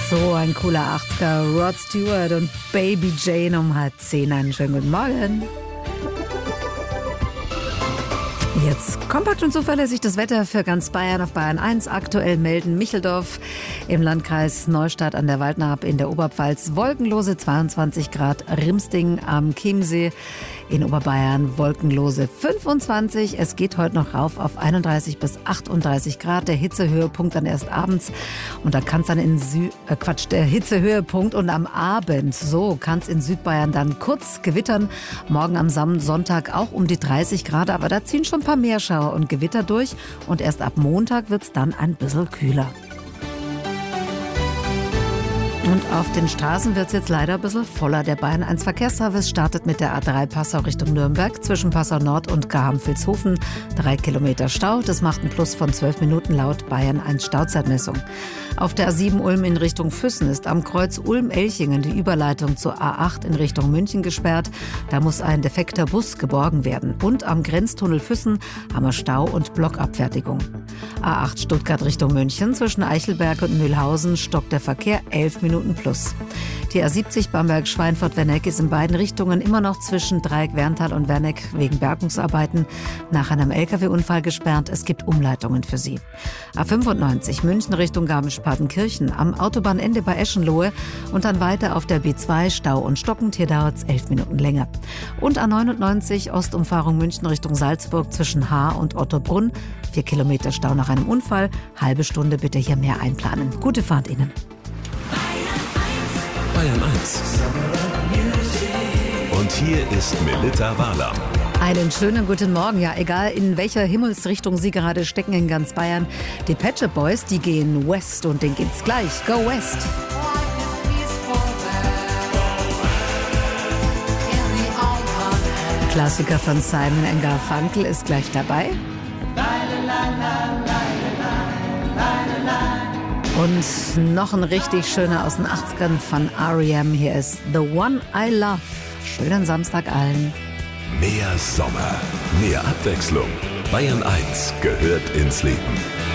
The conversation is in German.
So ein cooler 80er, Rod Stewart und Baby Jane um 9:30. Einen schönen guten Morgen. Jetzt kompakt und zuverlässig das Wetter für ganz Bayern auf Bayern 1. Aktuell melden Micheldorf im Landkreis Neustadt an der Waldnaab in der Oberpfalz wolkenlose 22 Grad, Rimsting am Chiemsee in Oberbayern wolkenlose 25. Es geht heute noch rauf auf 31 bis 38 Grad. Der Hitzehöhepunkt dann erst abends und da kann es dann der Hitzehöhepunkt und am Abend, so kann es in Südbayern dann kurz gewittern. Morgen am Sonntag auch um die 30 Grad, aber da ziehen schon ein paar Meerschauer und Gewitter durch und erst ab Montag wird es dann ein bisschen kühler. Und auf den Straßen wird es jetzt leider ein bisschen voller. Der Bayern 1 Verkehrsservice startet mit der A3 Passau Richtung Nürnberg zwischen Passau Nord und Garham-Vilshofen. 3 Kilometer Stau, das macht ein Plus von 12 Minuten laut Bayern 1 Stauzeitmessung. Auf der A7 Ulm in Richtung Füssen ist am Kreuz Ulm-Elchingen die Überleitung zur A8 in Richtung München gesperrt. Da muss ein defekter Bus geborgen werden. Und am Grenztunnel Füssen haben wir Stau und Blockabfertigung. A8 Stuttgart Richtung München zwischen Eichelberg und Mühlhausen stockt der Verkehr 11 Minuten plus. Die A70 Bamberg-Schweinfurt-Werneck ist in beiden Richtungen immer noch zwischen Dreieck-Werntal und Werneck wegen Bergungsarbeiten nach einem LKW-Unfall gesperrt. Es gibt Umleitungen für sie. A95 München Richtung Garmisch-Partenkirchen am Autobahnende bei Eschenlohe und dann weiter auf der B2 Stau und Stockend. Hier dauert es 11 Minuten länger. Und A99 Ostumfahrung München Richtung Salzburg zwischen Haar und Ottobrunn. 4 Kilometer Stau nach einem Unfall. Halbe Stunde bitte hier mehr einplanen. Gute Fahrt Ihnen. Bayern 1. Und hier ist Melitta Wahler. Einen schönen guten Morgen. Ja, egal in welcher Himmelsrichtung Sie gerade stecken in ganz Bayern. Die Pet Shop Boys, die gehen west und denen geht's gleich. Go West. Klassiker von Simon & Garfunkel ist gleich dabei. Und noch ein richtig schöner aus den 80ern von R.E.M. Hier ist The One I Love. Schönen Samstag allen. Mehr Sommer, mehr Abwechslung. Bayern 1 gehört ins Leben.